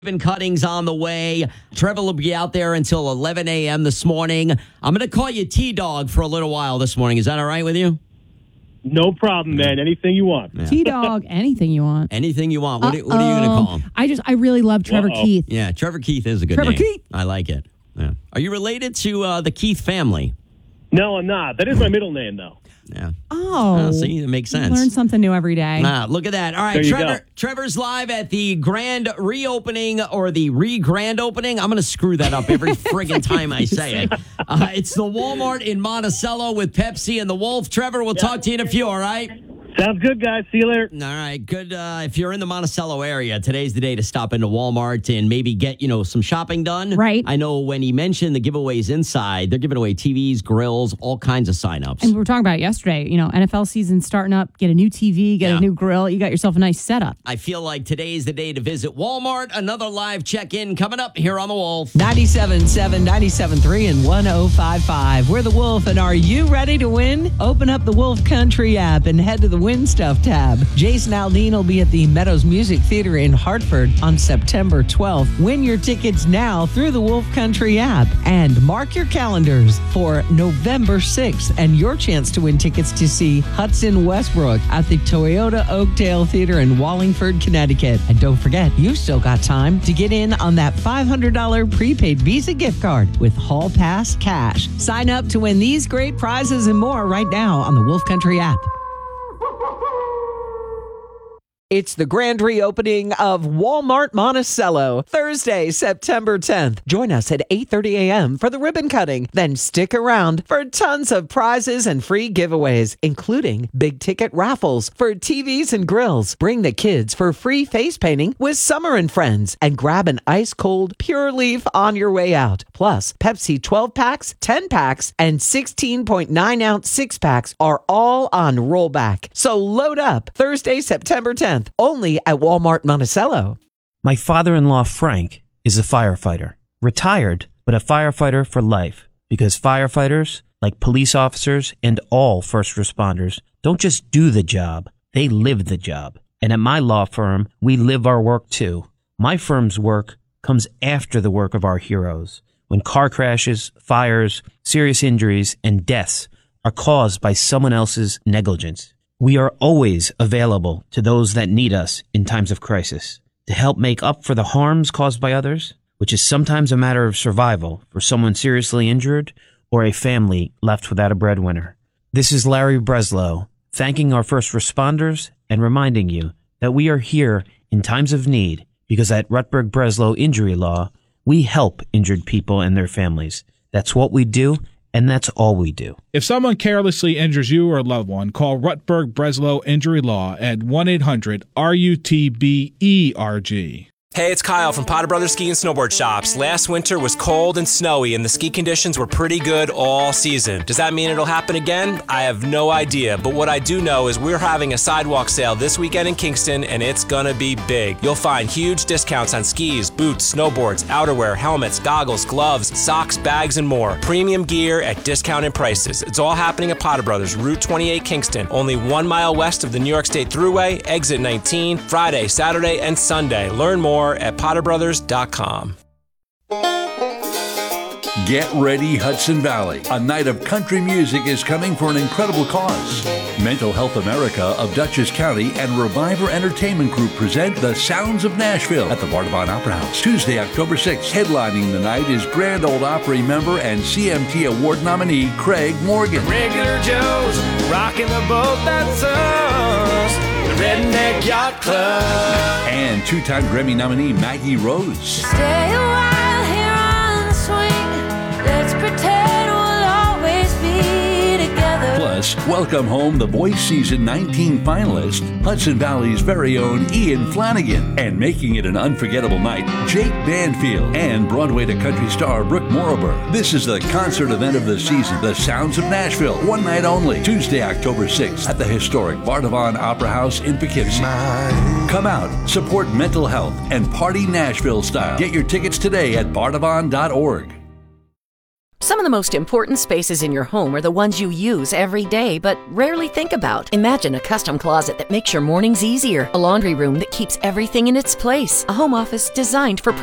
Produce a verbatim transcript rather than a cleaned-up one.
Ribbon cutting's on the way. Trevor will be out there until eleven a.m. this morning. I'm going to call you T-Dog for a little while this morning. Is that all right with you? No problem, man. Anything you want. Yeah. T-Dog, anything you want. Anything you want. What, are- what are you going to call him? I just, I really love Trevor Uh-oh. Keith. Yeah, Trevor Keith is a good Trevor name. Keith. I like it. Yeah. Are you related to uh, the Keith family? No, I'm not. That is my middle name, though. Yeah. Oh. Uh, see, it makes sense. Learn something new every day. Ah, look at that. All right, There you Trevor. go. Trevor's live at the grand reopening or the re-grand opening. I'm going to screw that up every friggin' time I say it. Uh, it's the Walmart in Monticello with Pepsi and the Wolf. Trevor, we'll talk to you in a few, all right? Sounds good, guys. See you later. All right, good. Uh, if you're in the Monticello area, today's the day to stop into Walmart and maybe get, you know, some shopping done. Right. I know when he mentioned the giveaways inside, they're giving away T Vs, grills, all kinds of signups. And we were talking about it yesterday, you know, N F L season starting up, get a new T V, get Yeah. a new grill. You got yourself a nice setup. I feel like today's the day to visit Walmart. Another live check-in coming up here on The Wolf. ninety-seven point seven, ninety-seven point three, and one oh five point five. We're The Wolf, and are you ready to win? Open up the Wolf Country app and head to the Win Stuff tab. Jason Aldean will be at the Meadows Music Theater in Hartford on September twelfth. Win your tickets now through the Wolf Country app. And mark your calendars for November sixth and your chance to win tickets to see Hudson Westbrook at the Toyota Oakdale Theater in Wallingford, Connecticut. And don't forget, you still got time to get in on that five hundred dollars prepaid Visa gift card with Hall Pass Cash. Sign up to win these great prizes and more right now on the Wolf Country app. It's the grand reopening of Walmart Monticello, Thursday, September tenth. Join us at eight thirty a.m. for the ribbon cutting. Then stick around for tons of prizes and free giveaways, including big ticket raffles for T Vs and grills. Bring the kids for free face painting with Summer and Friends and grab an ice cold Pure Leaf on your way out. Plus, Pepsi twelve packs, ten packs, and sixteen point nine ounce six packs are all on rollback. So load up Thursday, September tenth. Only at Walmart Monticello. My father-in-law, Frank, is a firefighter. Retired, but a firefighter for life. Because firefighters, like police officers and all first responders, don't just do the job, they live the job. And at my law firm, we live our work too. My firm's work comes after the work of our heroes. When car crashes, fires, serious injuries, and deaths are caused by someone else's negligence. We are always available to those that need us in times of crisis to help make up for the harms caused by others, which is sometimes a matter of survival for someone seriously injured or a family left without a breadwinner. This is Larry Breslow, thanking our first responders and reminding you that we are here in times of need because at Rutberg Breslow Injury Law, we help injured people and their families. That's what we do. And that's all we do. If someone carelessly injures you or a loved one, call Rutberg Breslow Injury Law at one eight hundred R U T B E R G. Hey, it's Kyle from Potter Brothers Ski and Snowboard Shops. Last winter was cold and snowy, and the ski conditions were pretty good all season. Does that mean it'll happen again? I have no idea, but what I do know is we're having a sidewalk sale this weekend in Kingston, and it's gonna be big. You'll find huge discounts on skis, boots, snowboards, outerwear, helmets, goggles, gloves, socks, bags, and more. Premium gear at discounted prices. It's all happening at Potter Brothers, Route twenty-eight, Kingston, only one mile west of the New York State Thruway, exit nineteen, Friday, Saturday, and Sunday. Learn more at potter brothers dot com. Get ready, Hudson Valley. A night of country music is coming for an incredible cause. Mental Health America of Dutchess County and Reviver Entertainment Group present The Sounds of Nashville at the Bardavon Opera House. Tuesday, October sixth. Headlining the night is Grand Ole Opry member and C M T Award nominee Craig Morgan. Regular Joe's rocking the boat, that's us. The Redneck Yacht Club. And two-time Grammy nominee Maggie Rose. Stay a while here on the swing. Let's pretend we'll always be together. Plus, welcome home the Voice Season nineteen finalist, Hudson Valley's very own Ian Flanagan. And making it an unforgettable night, Jake Banfield and Broadway to country star Brooke Morrober. This is the concert event of the season, The Sounds of Nashville. One night only, Tuesday, October sixth, at the historic Bardavon Opera House in Poughkeepsie. Come out, support mental health, and party Nashville style. Get your tickets today at bardavon dot org. Some of the most important spaces in your home are the ones you use every day but rarely think about. Imagine a custom closet that makes your mornings easier, a laundry room that keeps everything in its place, a home office designed for